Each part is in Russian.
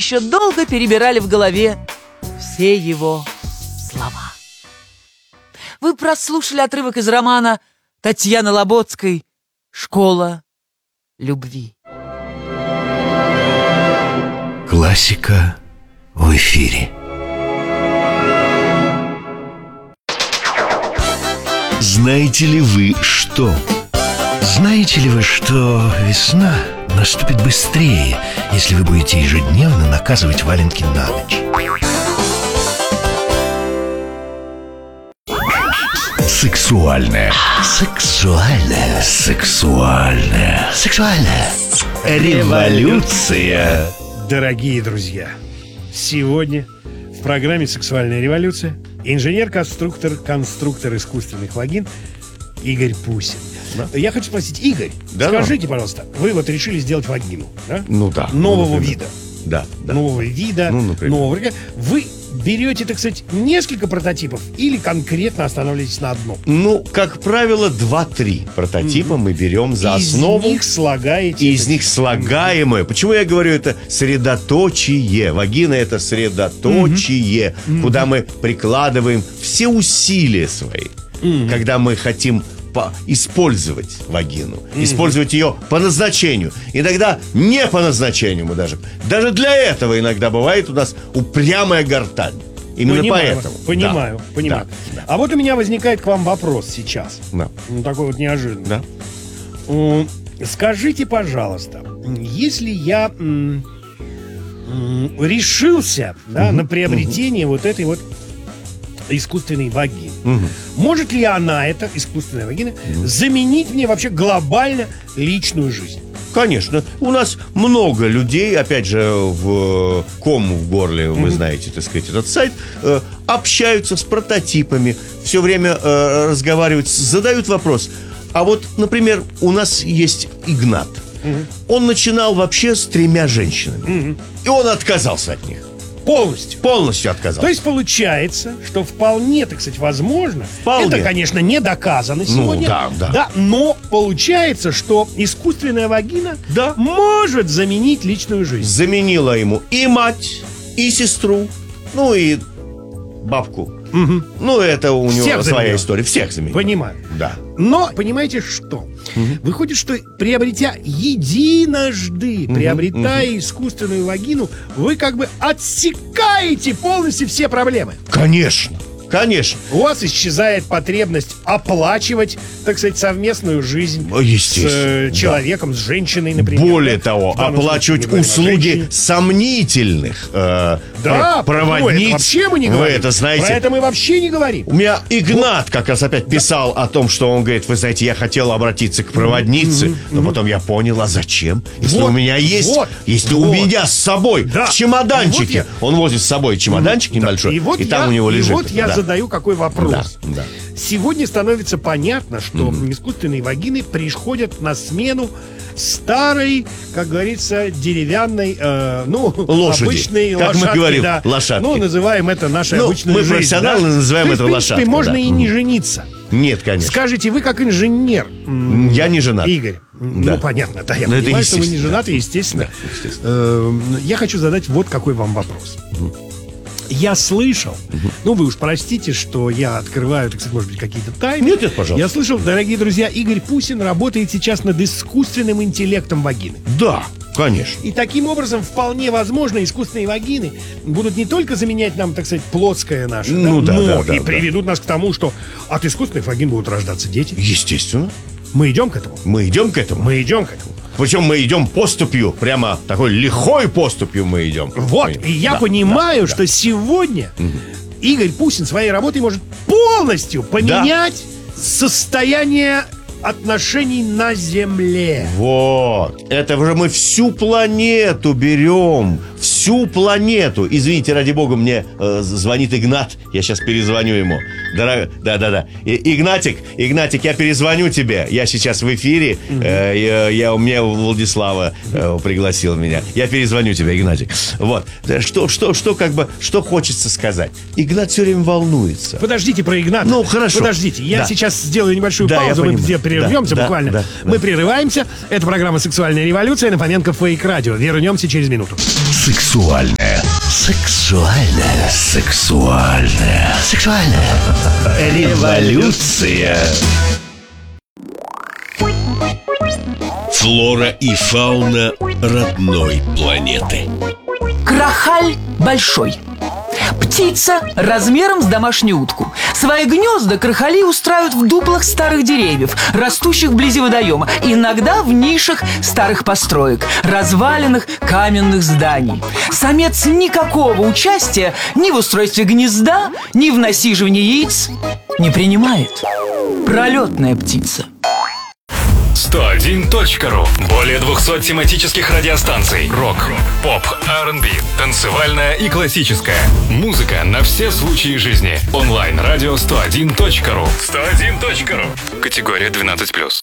еще долго перебирали в голове все его слова. Вы прослушали отрывок из романа Татьяны Лоботской «Школа любви». Классика в эфире. Знаете ли вы что? Знаете ли вы, что весна наступит быстрее, если вы будете ежедневно наказывать валенки на ночь? Сексуальная. Сексуальная. Сексуальная. Сексуальная. Революция. Дорогие друзья, сегодня в программе «Сексуальная революция» инженер-конструктор искусственных вагин Игорь Пусин. Да? Я хочу спросить, Игорь, скажите, пожалуйста, вы вот решили сделать вагину, да? Ну да. Нового вида. Да. Нового вида, нового. Вы берете, так сказать, несколько прототипов или конкретно останавливаетесь на одном? Ну, как правило, 2-3 прототипа мы берем за основу. Из них слагаете. Из них слагаемое. Почему я говорю это средоточие? Вагина — это средоточие, куда мы прикладываем все усилия свои, когда мы хотим использовать вагину, использовать ее по назначению. Иногда не по назначению мы даже для этого иногда бывает у нас упрямая гортань. Именно поэтому. Понимаю. Да. А вот у меня возникает к вам вопрос сейчас. Да. Ну, такой вот неожиданный. Да. Скажите, пожалуйста, если я решился на приобретение вот этой вот искусственной вагины, может ли она, эта искусственная вагина, заменить мне вообще глобально личную жизнь? Конечно. У нас много людей, опять же, в ком в горле, вы знаете, так сказать, этот сайт, общаются с прототипами, все время разговаривают, задают вопрос. А вот, например, у нас есть Игнат. Он начинал вообще с 3 женщинами. И он отказался от них. Полностью отказался. То есть получается, что вполне, так сказать, возможно. Это, конечно, не доказано сегодня. Да, но получается, что искусственная вагина может заменить личную жизнь. Заменила ему и мать, и сестру, ну и бабку. Ну, это у него своя история. Всех заменил. Понимаю. Да. Но, понимаете, что? Выходит, что приобретя искусственную вагину, вы как бы отсекаете полностью все проблемы. Конечно. У вас исчезает потребность оплачивать, так сказать, совместную жизнь с человеком, с женщиной, например. Более того, оплачивать услуги сомнительных проводниц. Вообще мы не говорим. Вы это знаете. Про это мы вообще не говорим. У меня Игнат как раз опять писал о том, что он говорит, вы знаете, я хотел обратиться к проводнице, но потом я понял, а зачем? Если у меня есть, у меня с собой в чемоданчике, он возит с собой чемоданчик небольшой, и там у него лежит. Вот я задаю какой вопрос. Сегодня становится понятно, что искусственные вагины приходят на смену старой, как говорится, деревянной, лошади. Обычной как лошадки. Мы говорим, лошадки. Ну, называем это нашей обычной жизнью. Мы профессионалы называем это лошадкой. В принципе, можно и не жениться. Нет, конечно. Скажите, вы как инженер. Я не женат. Игорь. Ну, понятно, да, я понимаю, что вы не женаты, естественно. Я хочу задать вот какой вам вопрос. Я слышал, вы уж простите, что я открываю, так сказать, может быть, какие-то тайны. Нет, пожалуйста. Я слышал, дорогие друзья, Игорь Пусин работает сейчас над искусственным интеллектом вагины. Да, конечно. И таким образом, вполне возможно, искусственные вагины будут не только заменять нам, так сказать, плотское наше, но и приведут нас к тому, что от искусственных вагин будут рождаться дети. Естественно. Мы идем к этому. Причем мы идем поступью, прямо такой лихой поступью мы идем. Вот, и я понимаю, что сегодня Игорь Пусин своей работой может полностью поменять состояние отношений на Земле. Вот, это уже мы всю планету берем. Всю планету. Извините, ради бога, мне звонит Игнат. Я сейчас перезвоню ему. Да. Игнатик, я перезвоню тебе. Я сейчас в эфире. У меня Владислава пригласил меня. Я перезвоню тебе, Игнатик. Вот. Что хочется сказать? Игнат все время волнуется. Подождите про Игната. Ну, хорошо. Подождите, я сейчас сделаю небольшую паузу. Мы прервемся буквально. Мы прерываемся. Это программа «Сексуальная революция» на Фоменко Фейк Радио. Вернемся через минуту. Сексуальная Сексуальная. Сексуальная. Сексуальная. Сексуальная. Революция. Флора и фауна родной планеты. Крахаль большой. Птица размером с домашнюю утку. Свои гнезда крахали устраивают в дуплах старых деревьев, растущих вблизи водоема, иногда в нишах старых построек, разваленных каменных зданий. Самец никакого участия ни в устройстве гнезда, ни в насиживании яиц не принимает. Пролетная птица. 101.ru. Более 200 тематических радиостанций. Рок, поп, R&B, танцевальная и классическая. Музыка на все случаи жизни. Онлайн-радио 101.ru. 101.ru. Категория 12+.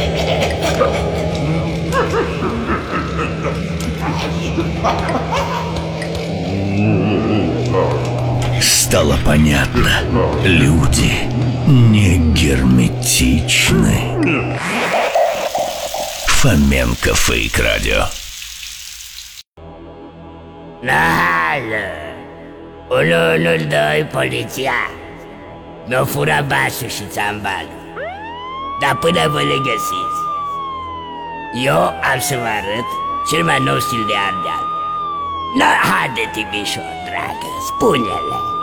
Стало понятно. Люди не герметичны. Фоменко Фейк Радио. Unul, doi, poliția. Nu fură basul și țambalul. Dar până vă le găsiți, eu am să vă arăt cel mai nou stil de Ardeal. Haide, Tibișor, dragă, spune-le.